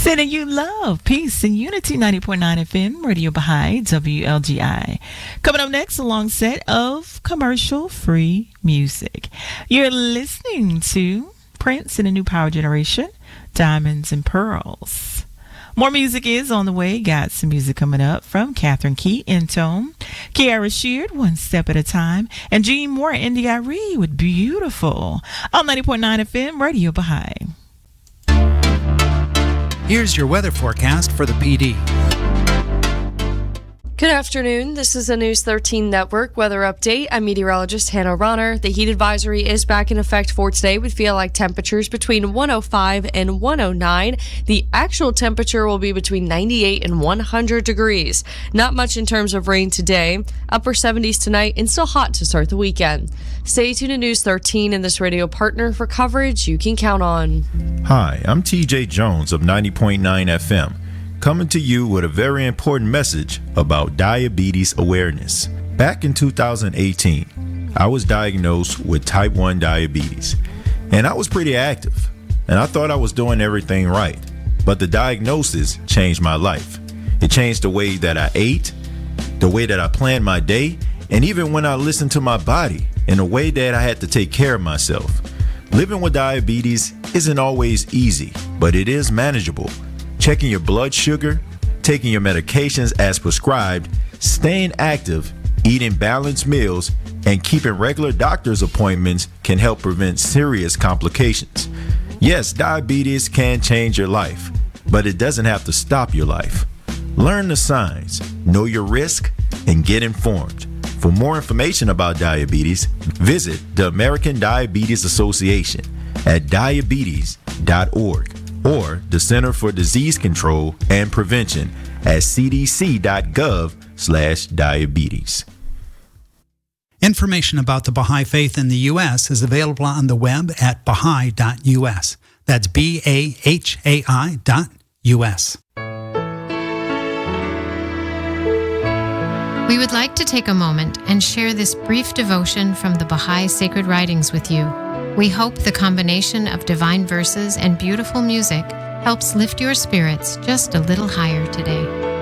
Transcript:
Sending you love, peace, and unity. 90.9 FM, Radio Baha'i, WLGI. Coming up next, a long set of commercial-free music. You're listening to Prince and a New Power Generation, Diamonds and Pearls. More music is on the way. Got some music coming up from Catherine Key, Intone, Kiara Sheard, One Step at a Time, and Gene Moore, India Arie with Beautiful on 90.9 FM, Radio Baha'i. Here's your weather forecast for the PD. Good afternoon. This is a News 13 Network weather update. I'm meteorologist Hannah Ronner. The heat advisory is back in effect for today with feel-like temperatures between 105 and 109. The actual temperature will be between 98 and 100 degrees. Not much in terms of rain today. Upper 70s tonight and still hot to start the weekend. Stay tuned to News 13 and this radio partner for coverage you can count on. Hi, I'm TJ Jones of 90.9 FM. Coming to you with a very important message about diabetes awareness. Back in 2018, I was diagnosed with type 1 diabetes, and I was pretty active, and I thought I was doing everything right. But the diagnosis changed my life. It changed the way that I ate, the way that I planned my day, and even when I listened to my body in a way that I had to take care of myself. Living with diabetes isn't always easy, but it is manageable. Checking your blood sugar, taking your medications as prescribed, staying active, eating balanced meals, and keeping regular doctor's appointments can help prevent serious complications. Yes, diabetes can change your life, but it doesn't have to stop your life. Learn the signs, know your risk, and get informed. For more information about diabetes, visit the American Diabetes Association at diabetes.org. or the Center for Disease Control and Prevention at cdc.gov/diabetes. Information about the Baha'i Faith in the U.S. is available on the web at baha'i.us. That's BAHAI.us. We would like to take a moment and share this brief devotion from the Baha'i Sacred Writings with you. We hope the combination of divine verses and beautiful music helps lift your spirits just a little higher today.